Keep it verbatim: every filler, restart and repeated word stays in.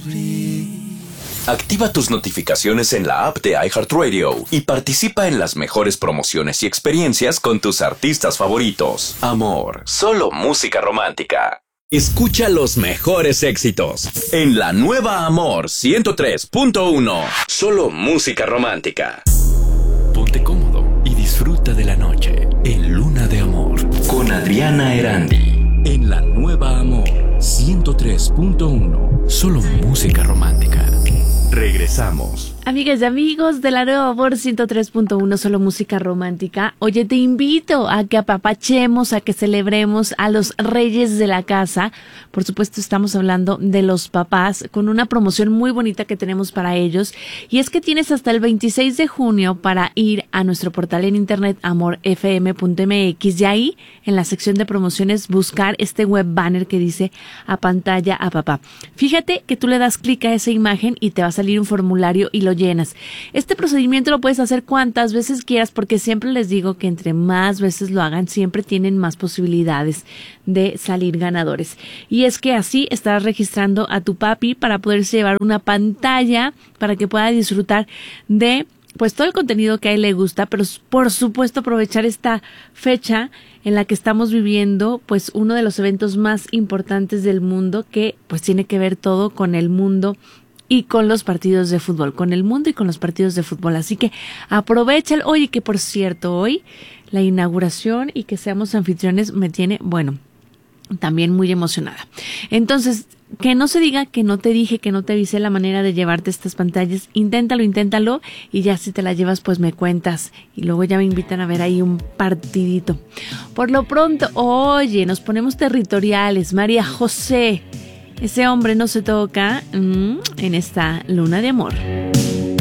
Activa tus notificaciones en la app de iHeartRadio y participa en las mejores promociones y experiencias con tus artistas favoritos. Amor, solo música romántica. Escucha los mejores éxitos en la nueva Amor ciento tres punto uno. Solo música romántica. Ponte cómodo y disfruta de la noche en Luna de Amor con Adriana Erandi. En la nueva Amor ciento tres punto uno. Solo música romántica. Regresamos. Amigas y amigos de la nueva Amor ciento tres punto uno, solo música romántica. Oye, te invito a que apapachemos, a que celebremos a los reyes de la casa. Por supuesto, estamos hablando de los papás con una promoción muy bonita que tenemos para ellos. Y es que tienes hasta el veintiséis de junio para ir a nuestro portal en internet amor f m punto m x y ahí, en la sección de promociones, buscar este web banner que dice a pantalla a papá. Fíjate que tú le das clic a esa imagen y te va a salir un formulario y lo llenas. Este procedimiento lo puedes hacer cuantas veces quieras porque siempre les digo que entre más veces lo hagan, siempre tienen más posibilidades de salir ganadores. Y es que así estarás registrando a tu papi para poderse llevar una pantalla para que pueda disfrutar de pues todo el contenido que a él le gusta, pero por supuesto aprovechar esta fecha en la que estamos viviendo pues uno de los eventos más importantes del mundo que pues tiene que ver todo con el mundo y con los partidos de fútbol, con el mundo y con los partidos de fútbol. Así que aprovecha el hoy, que por cierto, hoy la inauguración y que seamos anfitriones me tiene, bueno, también muy emocionada. Entonces, que no se diga que no te dije, que no te avisé la manera de llevarte estas pantallas. Inténtalo, inténtalo y ya si te la llevas, pues me cuentas. Y luego ya me invitan a ver ahí un partidito. Por lo pronto, oye, nos ponemos territoriales. María José. Ese hombre no se toca mmm, en esta luna de amor.